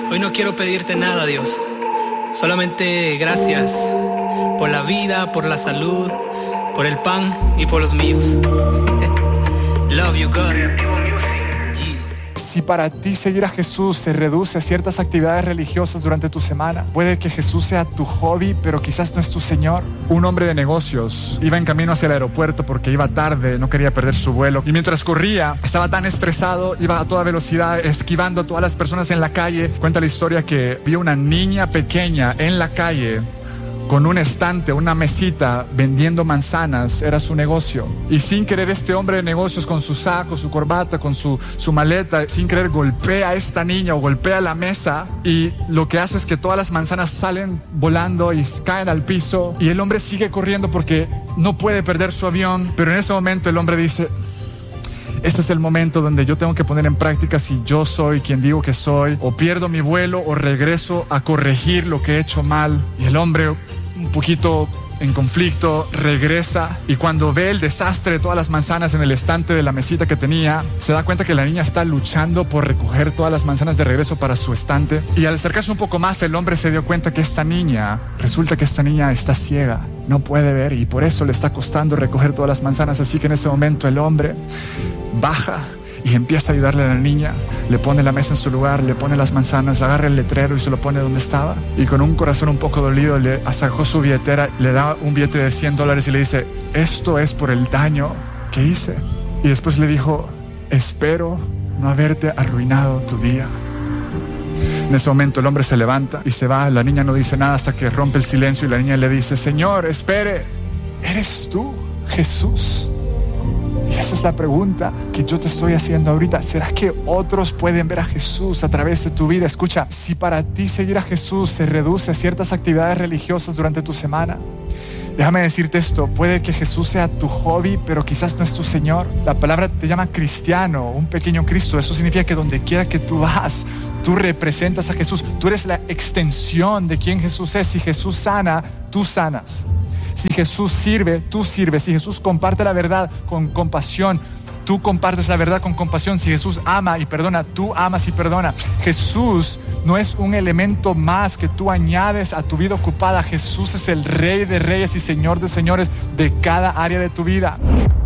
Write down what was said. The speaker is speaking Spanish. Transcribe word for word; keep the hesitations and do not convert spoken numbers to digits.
Hoy no quiero pedirte nada, Dios. Solamente gracias por la vida, por la salud, por el pan y por los míos. Love you, God. Si para ti seguir a Jesús se reduce a ciertas actividades religiosas durante tu semana, puede que Jesús sea tu hobby, pero quizás no es tu Señor. Un hombre de negocios iba en camino hacia el aeropuerto porque iba tarde, no quería perder su vuelo. Y mientras corría, estaba tan estresado, iba a toda velocidad, esquivando a todas las personas en la calle. Cuenta la historia que vio una niña pequeña en la calle con un estante, una mesita, vendiendo manzanas. Era su negocio. Y sin querer, este hombre de negocios, con su saco, su corbata, con su, su maleta, sin querer golpea a esta niña o golpea la mesa, y lo que hace es que todas las manzanas salen volando y caen al piso, y el hombre sigue corriendo porque no puede perder su avión. Pero en ese momento el hombre dice: este es el momento donde yo tengo que poner en práctica si yo soy quien digo que soy, o pierdo mi vuelo o regreso a corregir lo que he hecho mal. Y el hombre, un poquito en conflicto, regresa, y cuando ve el desastre de todas las manzanas en el estante de la mesita que tenía, se da cuenta que la niña está luchando por recoger todas las manzanas de regreso para su estante. Y al acercarse un poco más, el hombre se dio cuenta que esta niña, resulta que esta niña está ciega, no puede ver, y por eso le está costando recoger todas las manzanas. Así que en ese momento el hombre baja y empieza a ayudarle a la niña, le pone la mesa en su lugar, le pone las manzanas, agarra el letrero y se lo pone donde estaba, y con un corazón un poco dolido le sacó su billetera, le da un billete de cien dólares y le dice: esto es por el daño que hice. Y después le dijo: espero no haberte arruinado tu día. En ese momento el hombre se levanta y se va. La niña no dice nada hasta que rompe el silencio, y la niña le dice: Señor, espere, ¿eres tú, Jesús? Y esa es la pregunta que yo te estoy haciendo ahorita. ¿Será que otros pueden ver a Jesús a través de tu vida? Escucha, si para ti seguir a Jesús se reduce a ciertas actividades religiosas durante tu semana, déjame decirte esto: puede que Jesús sea tu hobby, pero quizás no es tu Señor. La palabra te llama cristiano, un pequeño Cristo. Eso significa que donde quiera que tú vas, tú representas a Jesús. Tú eres la extensión de quien Jesús es. Si Jesús sana, tú sanas. Si Jesús sirve, tú sirves. Si Jesús comparte la verdad con compasión, tú compartes la verdad con compasión. Si Jesús ama y perdona, tú amas y perdona. Jesús no es un elemento más que tú añades a tu vida ocupada. Jesús es el Rey de Reyes y Señor de Señores de cada área de tu vida.